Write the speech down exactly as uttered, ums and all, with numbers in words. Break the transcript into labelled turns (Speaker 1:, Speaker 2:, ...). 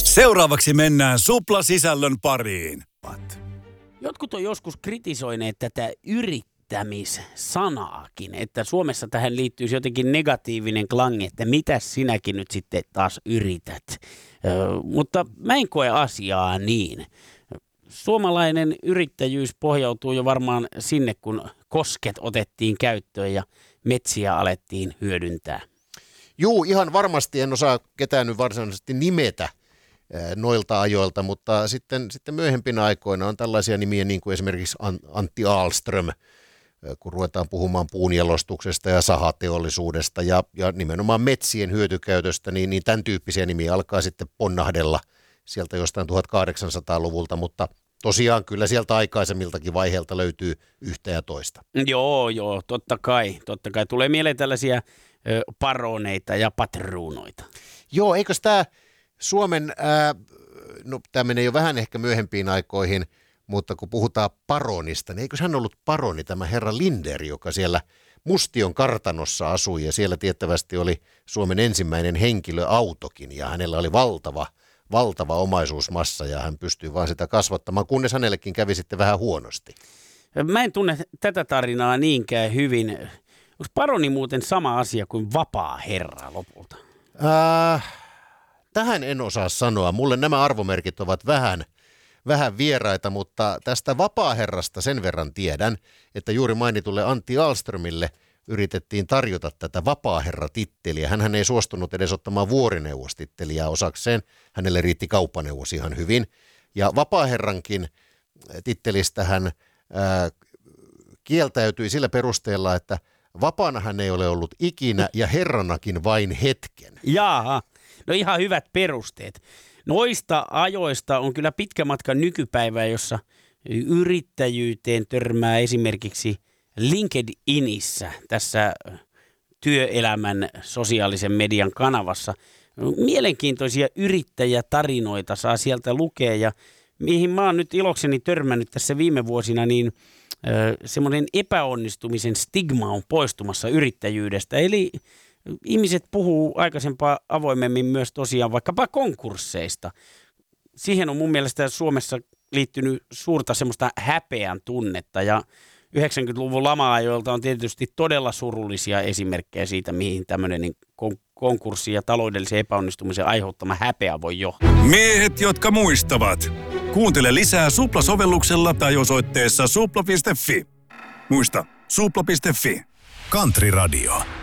Speaker 1: Seuraavaksi mennään Supla-sisällön pariin.
Speaker 2: Jotkut on joskus kritisoineet tätä yrittämissanaakin, että Suomessa tähän liittyisi jotenkin negatiivinen klangi, että mitä sinäkin nyt sitten taas yrität. Ö, mutta mä en koe asiaa niin. Suomalainen yrittäjyys pohjautuu jo varmaan sinne, kun kosket otettiin käyttöön ja metsiä alettiin hyödyntää.
Speaker 3: Juu, ihan varmasti en osaa ketään nyt varsinaisesti nimetä noilta ajoilta, mutta sitten, sitten myöhempinä aikoina on tällaisia nimiä niin kuin esimerkiksi Antti Ahlström, kun ruvetaan puhumaan puunjalostuksesta ja sahateollisuudesta ja, ja nimenomaan metsien hyötykäytöstä, niin, niin tämän tyyppisiä nimiä alkaa sitten ponnahdella sieltä jostain tuhatkahdeksansataaluvulta, mutta tosiaan kyllä sieltä aikaisemmiltakin vaiheilta löytyy yhtä ja toista.
Speaker 2: Joo, joo, totta kai, totta kai. Tulee mieleen tällaisia ö, paroneita ja patruunoita.
Speaker 3: Joo, eikös tämä Suomen, ää, no tämä menee jo vähän ehkä myöhempiin aikoihin, mutta kun puhutaan paronista, niin eikös hän ollut paroni, tämä herra Linder, joka siellä Mustion kartanossa asui ja siellä tiettävästi oli Suomen ensimmäinen henkilöautokin ja hänellä oli valtava, valtava omaisuusmassa ja hän pystyi vaan sitä kasvattamaan, kunnes hänellekin kävi sitten vähän huonosti.
Speaker 2: Mä en tunne tätä tarinaa niinkään hyvin. Onko paroni muuten sama asia kuin vapaa herra lopulta?
Speaker 3: Äh, tähän en osaa sanoa. Mulle nämä arvomerkit ovat vähän, vähän vieraita, mutta tästä vapaaherrasta sen verran tiedän, että juuri mainitulle Antti Ahlströmille yritettiin tarjota tätä vapaaherratitteliä. Hänhän ei suostunut edes ottamaan vuorineuvostittelijaa osakseen. Hänelle riitti kauppaneuvos ihan hyvin. Ja vapaaherrankin tittelistä hän ää, kieltäytyi sillä perusteella, että vapaana hän ei ole ollut ikinä ja herranakin vain hetken.
Speaker 2: Jaaha, no ihan hyvät perusteet. Noista ajoista on kyllä pitkä matka nykypäivää, jossa yrittäjyyteen törmää esimerkiksi LinkedInissä, tässä työelämän sosiaalisen median kanavassa. Mielenkiintoisia yrittäjätarinoita saa sieltä lukea ja mihin mä oon nyt ilokseni törmännyt tässä viime vuosina, niin semmoinen epäonnistumisen stigma on poistumassa yrittäjyydestä. Eli ihmiset puhuu aikaisempaa avoimemmin myös tosiaan vaikkapa konkursseista. Siihen on mun mielestä Suomessa liittynyt suurta semmoista häpeän tunnetta ja yhdeksänkymmentäluvun lama-ajoilta on tietysti todella surullisia esimerkkejä siitä, mihin tämmöinen niin kon- konkurssi ja taloudellisen epäonnistumisen aiheuttama häpeä voi johtaa.
Speaker 1: Miehet, jotka muistavat. Kuuntele lisää Supla-sovelluksella tai osoitteessa supla piste fi. Muista, supla piste fi. Country Radio.